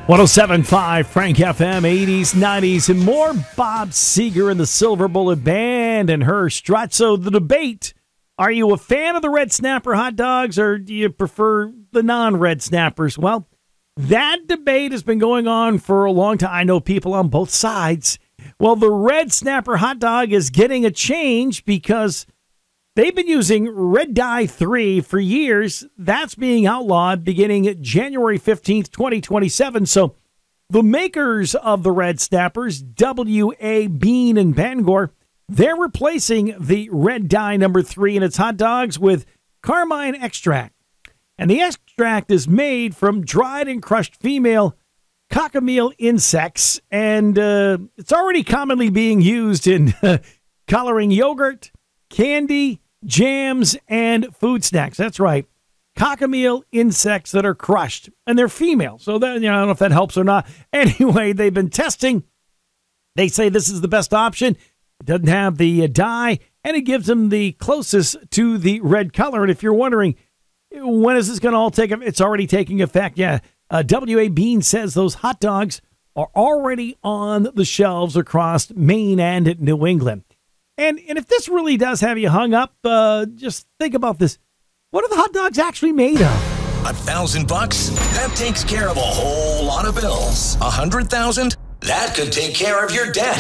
107.5 Frank FM, 80s, 90s, and more. Bob Seger and the Silver Bullet Band and her strut. So the debate, are you a fan of the Red Snapper hot dogs or do you prefer the non-Red Snappers? Well, that debate has been going on for a long time. I know people on both sides. Well, the Red Snapper hot dog is getting a change because they've been using Red Dye 3 for years. That's being outlawed beginning January 15th, 2027. So the makers of the Red Snappers, W.A. Bean and Bangor, they're replacing the Red Dye number 3 in its hot dogs with carmine extract. And the extract is made from dried and crushed female cochineal insects. And it's already commonly being used in coloring yogurt, candy, jams, and food snacks. That's right. Cochineal insects that are crushed. And they're female. So that, I don't know if that helps or not. Anyway, they've been testing. They say this is the best option. It doesn't have the dye, and it gives them the closest to the red color. And if you're wondering, when is this going to all take effect? It's already taking effect. Yeah. W.A. Bean says those hot dogs are already on the shelves across Maine and New England. And if this really does have you hung up, just think about this. What are the hot dogs actually made of? $1,000? That takes care of a whole lot of bills. $100,000? That could take care of your debt.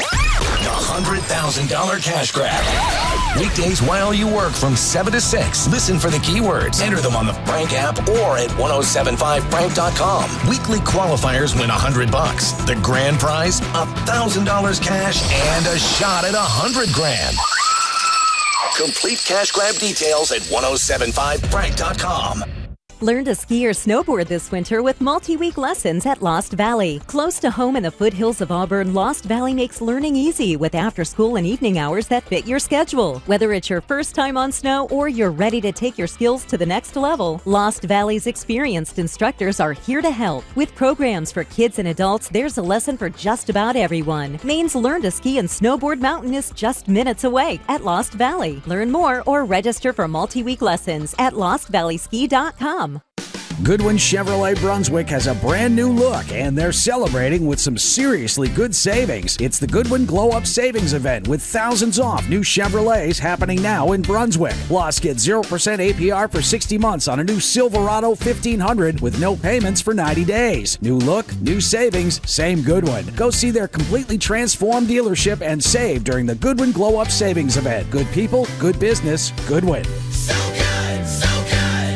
$100,000 cash grab. Weekdays while you work from 7 to 6. Listen for the keywords. Enter them on the Frank app or at 1075frank.com. Weekly qualifiers win $100. The grand prize, $1,000 cash and a shot at $100,000. Complete cash grab details at 1075frank.com. Learn to ski or snowboard this winter with multi-week lessons at Lost Valley. Close to home in the foothills of Auburn, Lost Valley makes learning easy with after-school and evening hours that fit your schedule. Whether it's your first time on snow or you're ready to take your skills to the next level, Lost Valley's experienced instructors are here to help. With programs for kids and adults, there's a lesson for just about everyone. Maine's Learn to Ski and Snowboard Mountain is just minutes away at Lost Valley. Learn more or register for multi-week lessons at lostvalleyski.com. Goodwin Chevrolet Brunswick has a brand new look, and they're celebrating with some seriously good savings. It's the Goodwin Glow Up Savings Event with thousands off new Chevrolets happening now in Brunswick. Plus, get 0% APR for 60 months on a new Silverado 1500 with no payments for 90 days. New look, new savings, same Goodwin. Go see their completely transformed dealership and save during the Goodwin Glow Up Savings Event. Good people, good business, Goodwin. So good, so good.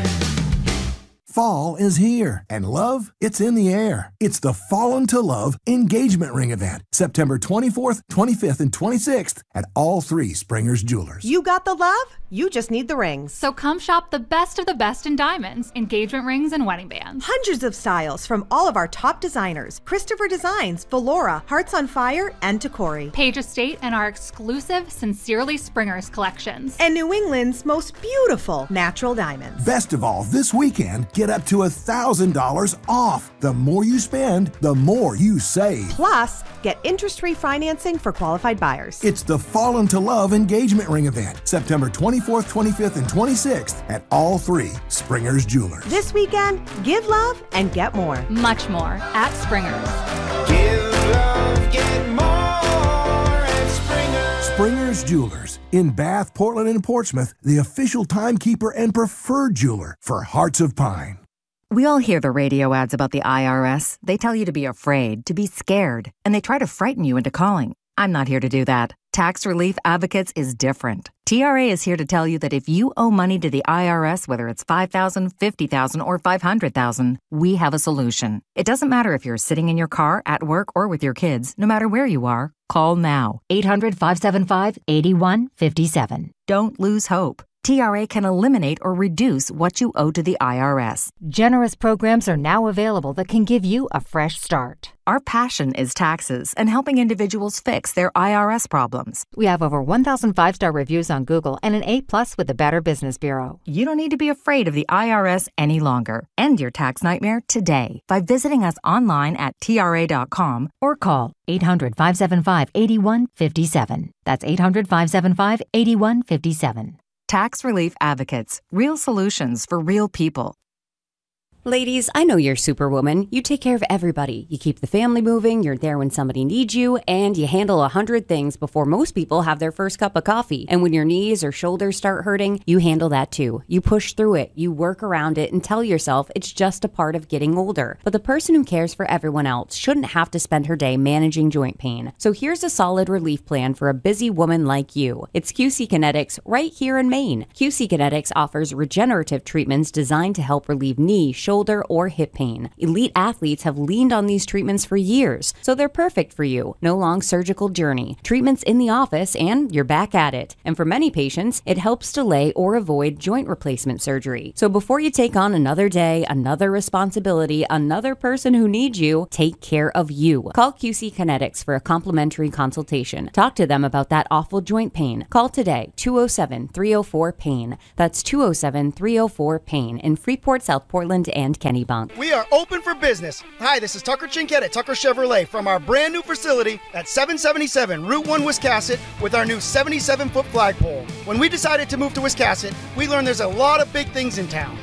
Fall is here, and love, it's in the air. It's the Fallen to Love engagement ring event, September 24th, 25th, and 26th at all 3 Springers Jewelers. You got the love? You just need the rings. So come shop the best of the best in diamonds, engagement rings, and wedding bands. Hundreds of styles from all of our top designers, Christopher Designs, Valora, Hearts on Fire, and Tacori. Page Estate and our exclusive Sincerely Springers collections. And New England's most beautiful natural diamonds. Best of all, this weekend, get up to $1,000 off. The more you spend, the more you save. Plus, get interest-free financing for qualified buyers. It's the Fallen to Love engagement ring event, September 24th, 25th, and 26th at all 3 Springers Jewelers. This weekend, give love and get more. Much more at Springers. Give love, get more at Springers. Springers Jewelers in Bath, Portland, and Portsmouth, the official timekeeper and preferred jeweler for Hearts of Pine. We all hear the radio ads about the IRS. They tell you to be afraid, to be scared, and they try to frighten you into calling. I'm not here to do that. Tax Relief Advocates is different. TRA is here to tell you that if you owe money to the IRS, whether it's $5,000, $50,000, or $500,000, we have a solution. It doesn't matter if you're sitting in your car, at work, or with your kids. No matter where you are, call now. 800-575-8157. Don't lose hope. TRA can eliminate or reduce what you owe to the IRS. Generous programs are now available that can give you a fresh start. Our passion is taxes and helping individuals fix their IRS problems. We have over 1,000 5-star reviews on Google and an A+ with the Better Business Bureau. You don't need to be afraid of the IRS any longer. End your tax nightmare today by visiting us online at TRA.com or call 800-575-8157. That's 800-575-8157. Tax Relief Advocates. Real solutions for real people. Ladies, I know you're Superwoman. You take care of everybody. You keep the family moving, you're there when somebody needs you, and you handle 100 things before most people have their first cup of coffee. And when your knees or shoulders start hurting, you handle that too. You push through it, you work around it, and tell yourself it's just a part of getting older. But the person who cares for everyone else shouldn't have to spend her day managing joint pain. So here's a solid relief plan for a busy woman like you. It's QC Kinetics right here in Maine. QC Kinetics offers regenerative treatments designed to help relieve knee, shoulder, or hip pain. Elite athletes have leaned on these treatments for years, so they're perfect for you. No long surgical journey. Treatments in the office, and you're back at it. And for many patients, it helps delay or avoid joint replacement surgery. So before you take on another day, another responsibility, another person who needs you, take care of you. Call QC Kinetics for a complimentary consultation. Talk to them about that awful joint pain. Call today, 207-304-PAIN. That's 207-304-PAIN in Freeport, South Portland, and Kennebunk. We are open for business. Hi, this is Tucker Chinkett at Tucker Chevrolet from our brand new facility at 777 Route 1 Wiscasset with our new 77-foot flagpole. When we decided to move to Wiscasset, we learned there's a lot of big things in town.